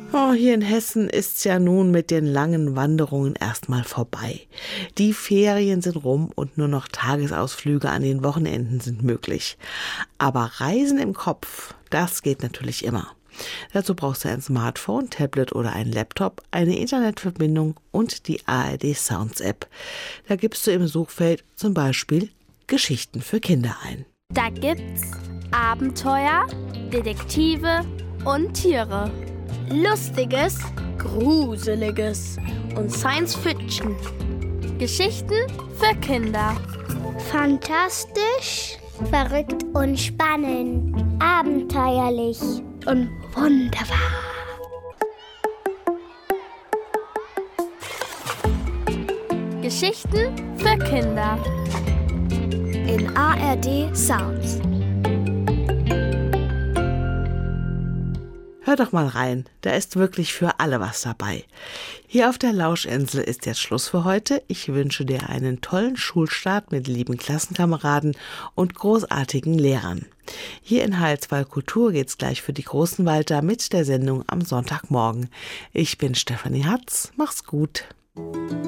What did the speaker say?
Oh, hier in Hessen ist's ja nun mit den langen Wanderungen erstmal vorbei. Die Ferien sind rum und nur noch Tagesausflüge an den Wochenenden sind möglich. Aber Reisen im Kopf, das geht natürlich immer. Dazu brauchst du ein Smartphone, Tablet oder einen Laptop, eine Internetverbindung und die ARD Sounds App. Da gibst du im Suchfeld zum Beispiel Geschichten für Kinder ein. Da gibt's Abenteuer, Detektive und Tiere. Lustiges, Gruseliges und Science Fiction. Geschichten für Kinder. Fantastisch, verrückt und spannend. Abenteuerlich Und wunderbar. Geschichten für Kinder. In ARD Sounds. Hör doch mal rein, da ist wirklich für alle was dabei. Hier auf der Lauschinsel ist jetzt Schluss für heute. Ich wünsche dir einen tollen Schulstart mit lieben Klassenkameraden und großartigen Lehrern. Hier in H2 Kultur geht's gleich für die Großen weiter mit der Sendung am Sonntagmorgen. Ich bin Stefanie Hatz, mach's gut.